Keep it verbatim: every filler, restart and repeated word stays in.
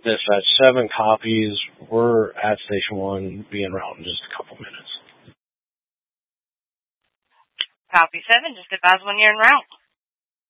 Dispatch seven copies. We're at Station one, be en route in just a couple minutes. Copy seven, just advise when you're en route.